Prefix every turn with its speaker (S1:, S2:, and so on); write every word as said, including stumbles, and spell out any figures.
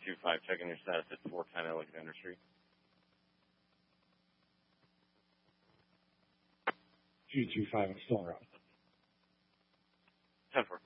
S1: two five, checking your status at four ten Alexander Street.
S2: G two five, I'm still around.
S1: ten four.